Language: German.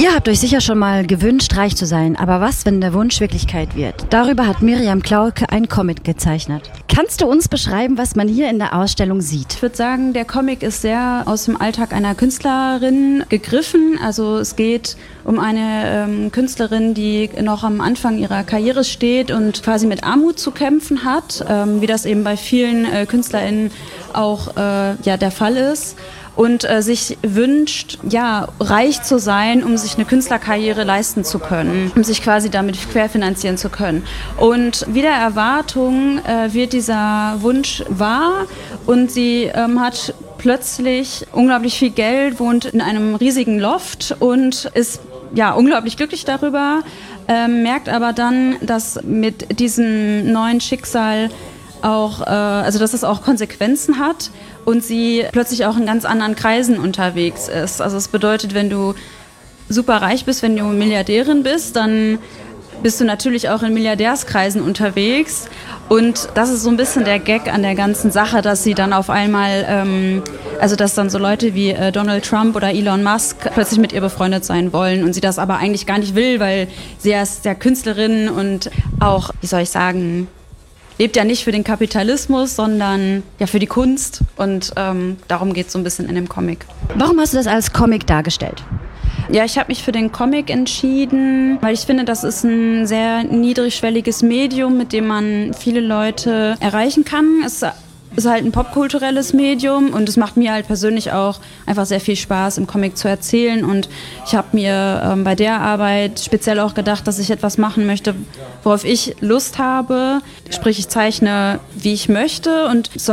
Ihr habt euch sicher schon mal gewünscht, reich zu sein, aber was, wenn der Wunsch Wirklichkeit wird? Darüber hat Miriam Klauke ein Comic gezeichnet. Kannst du uns beschreiben, was man hier in der Ausstellung sieht? Ich würde sagen, der Comic ist sehr aus dem Alltag einer Künstlerin gegriffen. Also es geht um eine Künstlerin, die noch am Anfang ihrer Karriere steht und quasi mit Armut zu kämpfen hat, wie das eben bei vielen KünstlerInnen auch der Fall ist. Und sich wünscht, reich zu sein, um sich eine Künstlerkarriere leisten zu können, um sich quasi damit querfinanzieren zu können. Und wider Erwartung wird dieser Wunsch wahr und sie hat plötzlich unglaublich viel Geld, wohnt in einem riesigen Loft und ist unglaublich glücklich darüber, merkt aber dann, dass mit diesem neuen Schicksal auch, dass es auch Konsequenzen hat und sie plötzlich auch in ganz anderen Kreisen unterwegs ist. Also es bedeutet, wenn du super reich bist, wenn du Milliardärin bist, dann bist du natürlich auch in Milliardärskreisen unterwegs. Und das ist so ein bisschen der Gag an der ganzen Sache, dass sie dann auf einmal, dass dann so Leute wie Donald Trump oder Elon Musk plötzlich mit ihr befreundet sein wollen und sie das aber eigentlich gar nicht will, weil sie ist ja Künstlerin und auch, lebt ja nicht für den Kapitalismus, sondern ja für die Kunst. Und darum geht es so ein bisschen in dem Comic. Warum hast du das als Comic dargestellt? Ja, ich habe mich für den Comic entschieden, weil ich finde, das ist ein sehr niedrigschwelliges Medium, mit dem man viele Leute erreichen kann. Es ist halt ein popkulturelles Medium und es macht mir halt persönlich auch einfach sehr viel Spaß, im Comic zu erzählen. Und ich habe mir bei der Arbeit speziell auch gedacht, dass ich etwas machen möchte, worauf ich Lust habe. Sprich, ich zeichne, wie ich möchte und